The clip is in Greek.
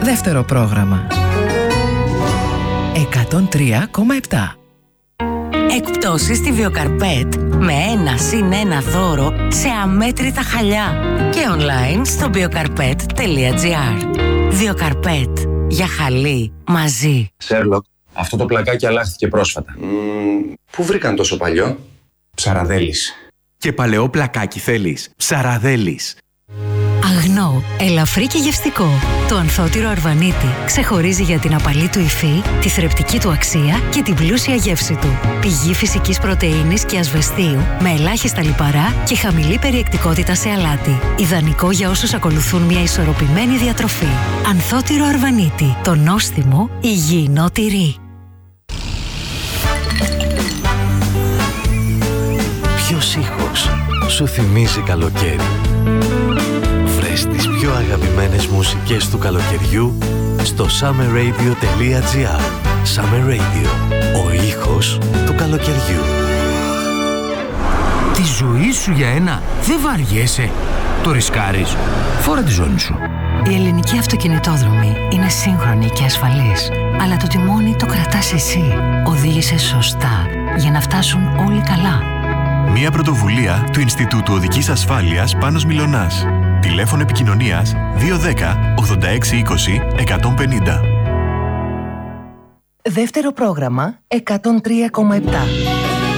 Δεύτερο πρόγραμμα 103,7. Εκπτώσεις στη Βιοκαρπέτ με 1+1 δώρο σε αμέτρητα χαλιά και online στο biocarpet.gr. Βιοκαρπέτ, για χαλί μαζί. Σέρλοκ, αυτό το πλακάκι αλλάχθηκε πρόσφατα. Πού βρήκαν τόσο παλιό? Ψαραδέλης. Και παλαιό πλακάκι θέλεις? Ψαραδέλης. Αγνό, ελαφρύ και γευστικό. Το ανθότυρο Αρβανίτη ξεχωρίζει για την απαλή του υφή, τη θρεπτική του αξία και την πλούσια γεύση του. Πηγή φυσικής πρωτεΐνης και ασβεστίου με ελάχιστα λιπαρά και χαμηλή περιεκτικότητα σε αλάτι. Ιδανικό για όσους ακολουθούν μια ισορροπημένη διατροφή. Ανθότυρο Αρβανίτη, το νόστιμο υγιεινό τυρί. Ποιος ήχος σου θυμίζει καλοκαίρι? Βρες τις πιο αγαπημένες μουσικές του καλοκαιριού στο summerradio.gr. Summer Radio, ο ήχος του καλοκαιριού. Τη ζωή σου για ένα δεν βαριέσαι? Το ρισκάρεις? Φόρα τη ζώνη σου. Η ελληνική αυτοκινητόδρομη είναι σύγχρονη και ασφαλής, αλλά το τιμόνι το κρατάς εσύ. Οδήγησε σωστά για να φτάσουν όλοι καλά. Μία πρωτοβουλία του Ινστιτούτου Οδικής Ασφάλειας Πάνος Μιλωνάς. Τηλέφωνο επικοινωνίας 210 8620 150. Δεύτερο πρόγραμμα 103,7.